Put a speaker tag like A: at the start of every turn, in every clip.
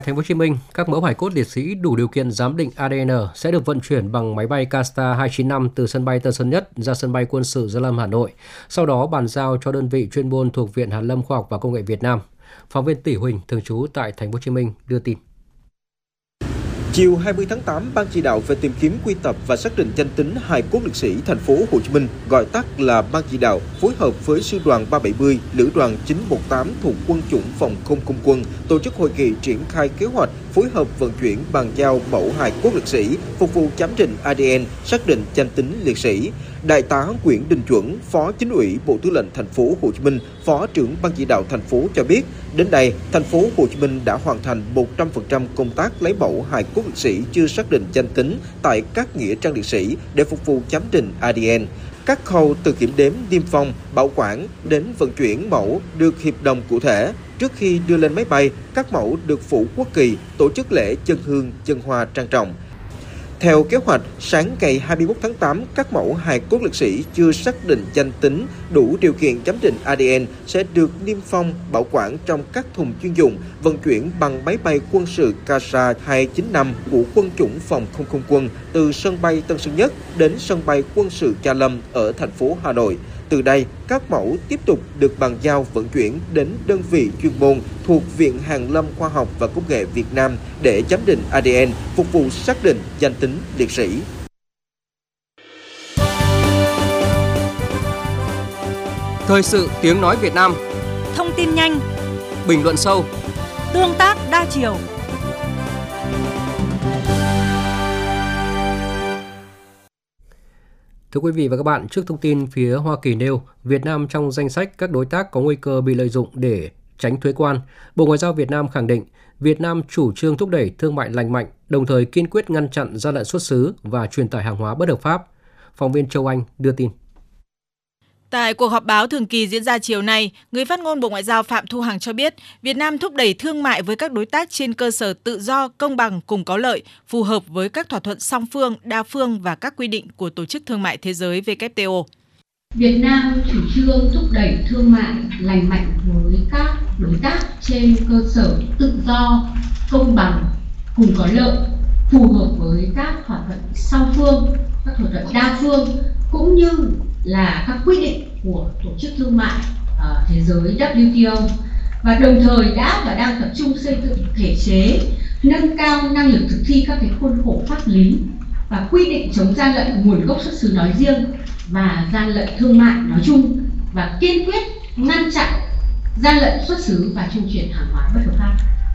A: Thành phố Hồ Chí Minh, các mẫu hài cốt liệt sĩ đủ điều kiện giám định ADN sẽ được vận chuyển bằng máy bay Castor 295 từ sân bay Tân Sơn Nhất ra sân bay Quân sự Gia Lâm, Hà Nội, sau đó bàn giao cho đơn vị chuyên môn thuộc Viện Hàn lâm Khoa học và Công nghệ Việt Nam. Phóng viên Tỷ Huỳnh thường trú tại Thành phố Hồ Chí Minh đưa tin.
B: Chiều 20 tháng 8, Ban chỉ đạo về tìm kiếm, quy tập và xác định danh tính hài cốt liệt sĩ Thành phố Hồ Chí Minh, gọi tắt là Ban chỉ đạo, phối hợp với Sư đoàn 370, Lữ đoàn 918 thuộc Quân chủng Phòng không Không quân tổ chức hội nghị triển khai kế hoạch phối hợp vận chuyển bàn giao mẫu hài cốt liệt sĩ phục vụ giám định ADN, xác định danh tính liệt sĩ. Đại tá Nguyễn Đình Chuẩn, Phó Chính ủy Bộ Tư lệnh Thành phố Hồ Chí Minh, Phó trưởng Ban chỉ đạo thành phố cho biết, đến đây, Thành phố Hồ Chí Minh đã hoàn thành 100% công tác lấy mẫu hài cốt liệt sĩ chưa xác định danh tính tại các nghĩa trang liệt sĩ để phục vụ giám định ADN. Các khâu từ kiểm đếm, niêm phong, bảo quản đến vận chuyển mẫu được hiệp đồng cụ thể. Trước khi đưa lên máy bay, các mẫu được phủ quốc kỳ, tổ chức lễ dâng hương, dâng hoa trang trọng. Theo kế hoạch, sáng ngày 21 tháng 8, các mẫu hài cốt liệt sĩ chưa xác định danh tính đủ điều kiện giám định ADN sẽ được niêm phong, bảo quản trong các thùng chuyên dụng, vận chuyển bằng máy bay quân sự Castor 295 của Quân chủng Phòng không Không quân từ sân bay Tân Sơn Nhất đến sân bay quân sự Gia Lâm ở thành phố Hà Nội. Từ đây, các mẫu tiếp tục được bàn giao vận chuyển đến đơn vị chuyên môn thuộc Viện Hàn lâm Khoa học và Công nghệ Việt Nam để giám định ADN, phục vụ xác định danh tính liệt sĩ.
A: Thời sự tiếng nói Việt Nam.
C: Thông tin nhanh,
A: bình luận sâu,
C: tương tác đa chiều.
A: Thưa quý vị và các bạn, trước thông tin phía Hoa Kỳ nêu Việt Nam trong danh sách các đối tác có nguy cơ bị lợi dụng để tránh thuế quan, Bộ Ngoại giao Việt Nam khẳng định Việt Nam chủ trương thúc đẩy thương mại lành mạnh, đồng thời kiên quyết ngăn chặn gian lận xuất xứ và truyền tải hàng hóa bất hợp pháp. Phóng viên Châu Anh đưa tin.
C: Tại cuộc họp báo thường kỳ diễn ra chiều nay, người phát ngôn Bộ Ngoại giao Phạm Thu Hằng cho biết Việt Nam thúc đẩy thương mại với các đối tác trên cơ sở tự do, công bằng, cùng có lợi, phù hợp với các thỏa thuận song phương, đa phương và các quy định của Tổ chức Thương mại Thế giới WTO.
D: Việt Nam chủ trương thúc đẩy thương mại lành mạnh với các đối tác trên cơ sở tự do, công bằng, cùng có lợi, phù hợp với các thỏa thuận song phương, các thỏa thuận đa phương, cũng như là các quy định của Tổ chức Thương mại Thế giới WTO, và đồng thời đã và đang tập trung xây dựng thể chế, nâng cao năng lực thực thi các khuôn khổ pháp lý và quy định chống gian lận nguồn gốc xuất xứ nói riêng và gian lận thương mại nói chung, và kiên quyết ngăn chặn gian lận xuất xứ và trung chuyển hàng hóa bất hợp pháp.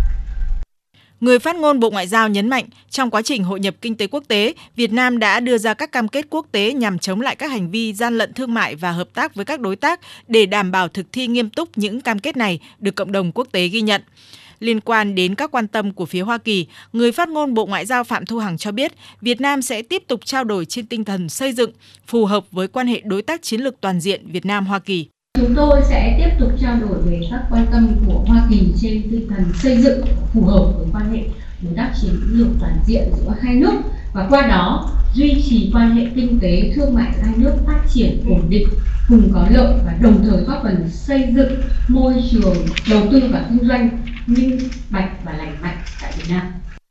C: Người phát ngôn Bộ Ngoại giao nhấn mạnh, trong quá trình hội nhập kinh tế quốc tế, Việt Nam đã đưa ra các cam kết quốc tế nhằm chống lại các hành vi gian lận thương mại và hợp tác với các đối tác để đảm bảo thực thi nghiêm túc những cam kết này được cộng đồng quốc tế ghi nhận. Liên quan đến các quan tâm của phía Hoa Kỳ, người phát ngôn Bộ Ngoại giao Phạm Thu Hằng cho biết Việt Nam sẽ tiếp tục trao đổi trên tinh thần xây dựng, phù hợp với quan hệ đối tác chiến lược toàn diện Việt Nam-Hoa Kỳ.
D: Chúng tôi sẽ tiếp tục trao đổi về các quan tâm của Hoa Kỳ trên tinh thần xây dựng, phù hợp với quan hệ đối tác chiến lược toàn diện giữa hai nước, và qua đó duy trì quan hệ kinh tế thương mại hai nước phát triển ổn định, cùng có lợi, và đồng thời góp phần xây dựng môi trường đầu tư và kinh doanh minh bạch và lành mạnh tại Việt Nam.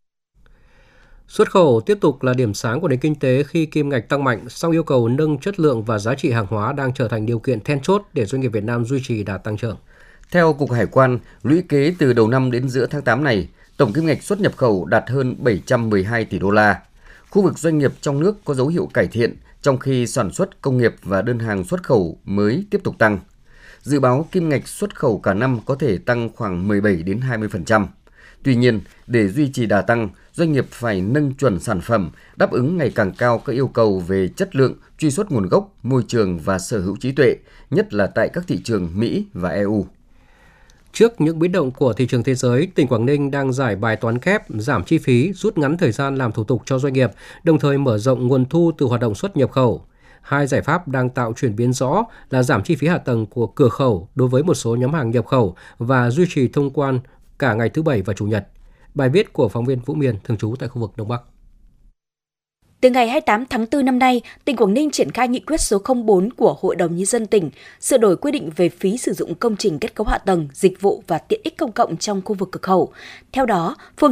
A: Xuất khẩu tiếp tục là điểm sáng của nền kinh tế khi kim ngạch tăng mạnh, song yêu cầu nâng chất lượng và giá trị hàng hóa đang trở thành điều kiện then chốt để doanh nghiệp Việt Nam duy trì đà tăng trưởng.
E: Theo Cục Hải quan, lũy kế từ đầu năm đến giữa tháng 8 này, tổng kim ngạch xuất nhập khẩu đạt hơn 712 tỷ đô la. Khu vực doanh nghiệp trong nước có dấu hiệu cải thiện, trong khi sản xuất công nghiệp và đơn hàng xuất khẩu mới tiếp tục tăng. Dự báo kim ngạch xuất khẩu cả năm có thể tăng khoảng 17 đến 20%. Tuy nhiên, để duy trì đà tăng, doanh nghiệp phải nâng chuẩn sản phẩm, đáp ứng ngày càng cao các yêu cầu về chất lượng, truy xuất nguồn gốc, môi trường và sở hữu trí tuệ, nhất là tại các thị trường Mỹ và EU.
A: Trước những biến động của thị trường thế giới, tỉnh Quảng Ninh đang giải bài toán kép, giảm chi phí, rút ngắn thời gian làm thủ tục cho doanh nghiệp, đồng thời mở rộng nguồn thu từ hoạt động xuất nhập khẩu. Hai giải pháp đang tạo chuyển biến rõ là giảm chi phí hạ tầng của cửa khẩu đối với một số nhóm hàng nhập khẩu và duy trì thông quan cả ngày thứ Bảy và Chủ nhật. Bài viết của phóng viên Vũ Miền thường trú tại khu vực Đông Bắc.
F: Từ ngày 28 tháng 4 năm nay, tỉnh Quảng Ninh triển khai nghị quyết số 04 của Hội đồng Nhân dân tỉnh, sửa đổi quy định về phí sử dụng công trình kết cấu hạ tầng, dịch vụ và tiện ích công cộng trong khu vực cửa khẩu. Theo đó, phương